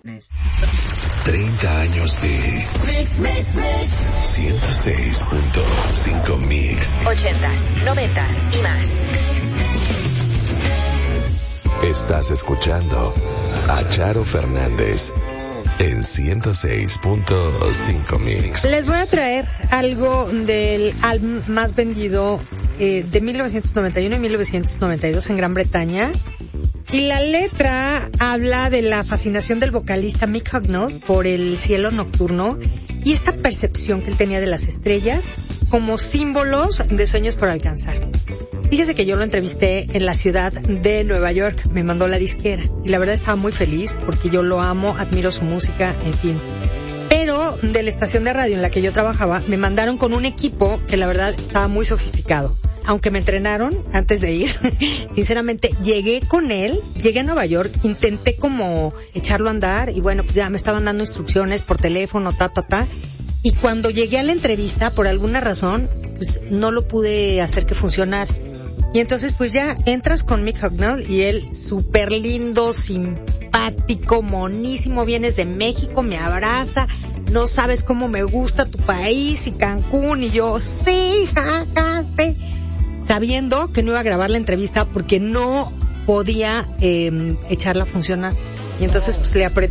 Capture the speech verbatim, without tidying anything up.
treinta años de Mix, mix, mix. ciento seis punto cinco Mix. Ochentas, noventas y más. Estás escuchando a Charo Fernández en ciento seis punto cinco Mix. Les voy a traer algo del álbum más vendido eh, de mil novecientos noventa y uno y mil novecientos noventa y dos en Gran Bretaña. Y la letra habla de la fascinación del vocalista Mick Hucknall por el cielo nocturno y esta percepción que él tenía de las estrellas como símbolos de sueños por alcanzar. Fíjese que yo lo entrevisté en la ciudad de Nueva York, me mandó la disquera y la verdad estaba muy feliz porque yo lo amo, admiro su música, en fin. Pero de la estación de radio en la que yo trabajaba me mandaron con un equipo que la verdad estaba muy sofisticado. Aunque me entrenaron antes de ir, sinceramente llegué con él, llegué a Nueva York, intenté como echarlo a andar y bueno, pues ya me estaban dando instrucciones por teléfono, ta, ta, ta. Y cuando llegué a la entrevista, por alguna razón, pues no lo pude hacer que funcionara. Y entonces pues ya entras con Mick Hucknall y él súper lindo, simpático, monísimo, vienes de México, me abraza, no sabes cómo me gusta tu país y Cancún y yo, sí, ja, ja, sí. Sabiendo que no iba a grabar la entrevista porque no podía eh, echarla a funcionar. Y entonces pues le apreté